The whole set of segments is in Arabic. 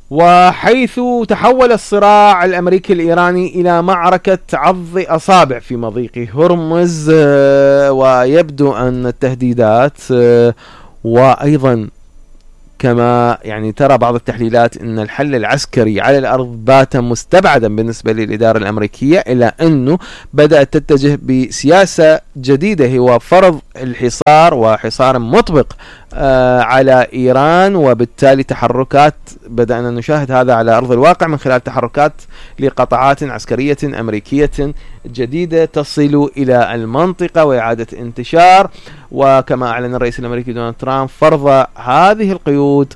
وحيث تحول الصراع الأمريكي الإيراني إلى معركة عض أصابع في مضيق هرمز، ويبدو أن التهديدات وأيضا كما يعني ترى بعض التحليلات أن الحل العسكري على الأرض بات مستبعدا بالنسبة للإدارة الأمريكية، إلى أنه بدأت تتجه بسياسة جديدة هو فرض الحصار وحصار مطبق على إيران، وبالتالي تحركات بدأنا نشاهد هذا على أرض الواقع من خلال تحركات لقطاعات عسكرية أمريكية جديدة تصل إلى المنطقة وإعادة انتشار. وكما أعلن الرئيس الأمريكي دونالد ترامب فرض هذه القيود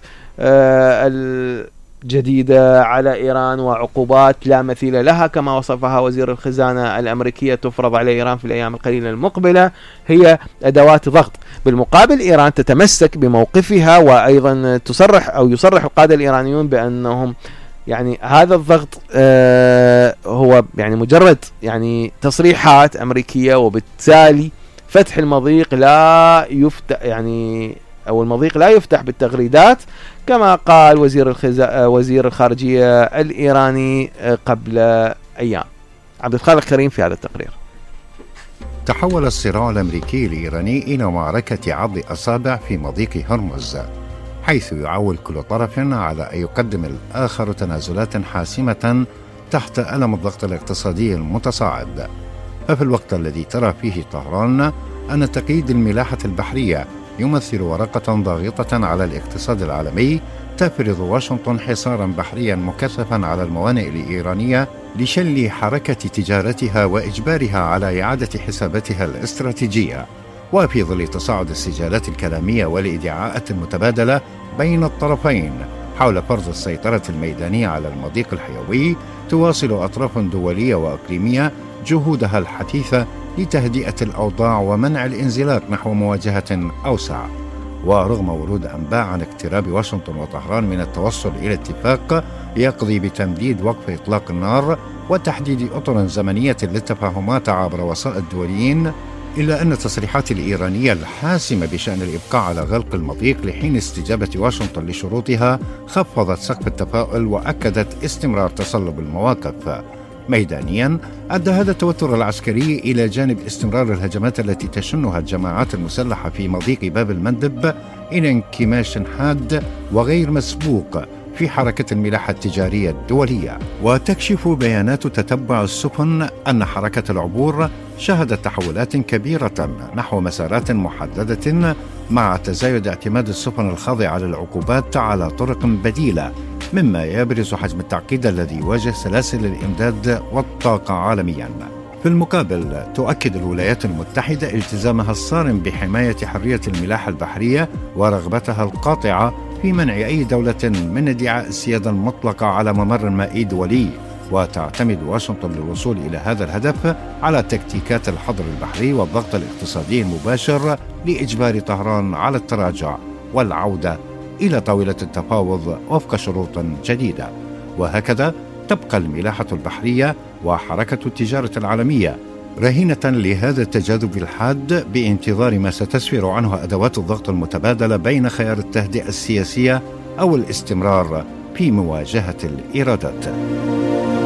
الجديدة على إيران وعقوبات لا مثيل لها كما وصفها وزير الخزانة الأمريكية تفرض على إيران في الأيام القليلة المقبلة، هي أدوات ضغط. بالمقابل إيران تتمسك بموقفها، وأيضا يصرح القادة الإيرانيون بأنهم يعني هذا الضغط هو يعني مجرد يعني تصريحات أمريكية، وبالتالي فتح المضيق لا يفتح أو المضيق لا يفتح بالتغريدات كما قال وزير الخارجية الإيراني قبل أيام. عبد الخالق كريم في هذا التقرير. تحول الصراع الأمريكي الإيراني إلى معركة عض أصابع في مضيق هرمز، حيث يعول كل طرف على أن يقدم الآخر تنازلات حاسمة تحت ألم الضغط الاقتصادي المتصاعد. ففي الوقت الذي ترى فيه طهران أن تقييد الملاحة البحرية يمثل ورقة ضاغطة على الاقتصاد العالمي، تفرض واشنطن حصارا بحريا مكثفا على الموانئ الإيرانية لشل حركة تجارتها وإجبارها على إعادة حساباتها الاستراتيجية. وفي ظل تصاعد السجالات الكلامية والإدعاءات المتبادلة بين الطرفين حول فرض السيطرة الميدانية على المضيق الحيوي، تواصل أطراف دولية وإقليمية جهودها الحثيثة لتهدئة الأوضاع ومنع الانزلاق نحو مواجهة أوسع. ورغم ورود أنباء عن اقتراب واشنطن وطهران من التوصل إلى اتفاق يقضي بتمديد وقف إطلاق النار وتحديد أطر زمنية للتفاهمات عبر وسائط دوليين، إلا أن التصريحات الإيرانية الحاسمة بشأن الإبقاء على غلق المضيق لحين استجابة واشنطن لشروطها خفضت سقف التفاؤل وأكدت استمرار تصلب المواقف. ميدانيا أدى هذا التوتر العسكري إلى جانب استمرار الهجمات التي تشنها الجماعات المسلحة في مضيق باب المندب إلى انكماش حاد وغير مسبوق في حركة الملاحة التجارية الدولية. وتكشف بيانات تتبع السفن أن حركة العبور شهدت تحولات كبيرة نحو مسارات محددة، مع تزايد اعتماد السفن الخاضعة للعقوبات على طرق بديلة، مما يبرز حجم التعقيد الذي يواجه سلاسل الإمداد والطاقة عالميا. في المقابل تؤكد الولايات المتحدة التزامها الصارم بحماية حرية الملاحة البحرية ورغبتها القاطعة في منع أي دولة من ادعاء السيادة المطلقة على ممر مائي دولي. وتعتمد واشنطن للوصول إلى هذا الهدف على تكتيكات الحظر البحري والضغط الاقتصادي المباشر لإجبار طهران على التراجع والعودة إلى طاولة التفاوض وفق شروط جديدة. وهكذا تبقى الملاحة البحرية وحركة التجارة العالمية رهينة لهذا التجاذب الحاد، بانتظار ما ستسفر عنه أدوات الضغط المتبادلة بين خيار التهدئة السياسية أو الاستمرار في مواجهة الإيرادات.